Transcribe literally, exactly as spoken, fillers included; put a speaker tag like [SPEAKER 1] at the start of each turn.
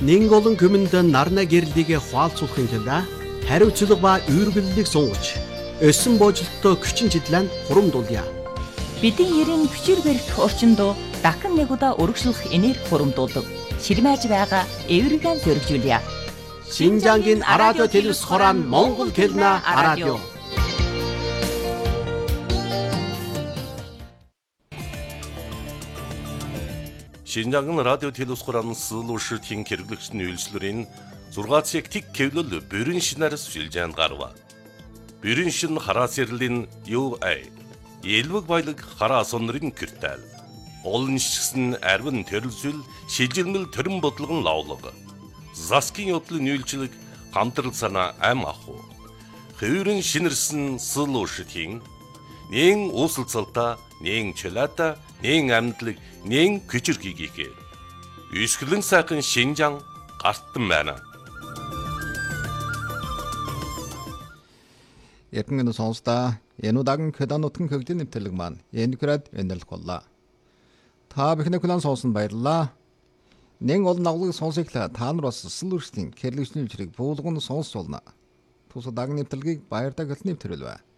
[SPEAKER 1] Нэн олон күмэнд нарна гэрлийг хуалцуулахын тулд хариуцлага ба үүргэллийг сунгаж, өсөн боожлолттой хүчин чиглэн хурамдуулъя.
[SPEAKER 2] Бидний ерийн хүчээр барих орчинд дахин нэг удаа өргөжлөх энерги хурамдуулдаг. Ширмэж байгаа эвэргэн зөргижүүлье.
[SPEAKER 1] Шинжангийн радио телевиз хорон Монгол хэлний радио.
[SPEAKER 3] Шинжангийн радио телевиз хорон суулуушртын хэрэглэгчдийн үйлчлэрийн зургаан цаг тэг кевлэл бүрэн шинээр сүлжээн гарва. Бүрэн шин хараас ярлийн ю эй Елвэг баялаг хараа сонрын киртэл. Олон шигсэн арвин төрөлсөл шилжилмэл төрөн бодлогон лавлага. Заскин yoдлын үйлчлэг хамтрал санаа ам аху. Хөврөн шинэрсэн суулуушртын нэн уусалцалта, нэн чөлата, нэн амьдлаг, нэн күчирхийгээ. Үсгэлэн сайхан Шинжан гартан байна.
[SPEAKER 4] Эрдэнэ сонсдоо энэ удаагийн Кёдан нутгийн хөгжлийн нэвтрэлэг маань энэхрээд өнөрлөх боллоо. Та бүхний хүлээн сонсон баярлалаа. Нэн олон авлыг сонсоглоо та нар бас суулуушртын хэрэглэгчний чирэг буулган сонсч болно. Тус удаагийн нэвтрэлгийг баяртай хэлний нэвтрэл бай.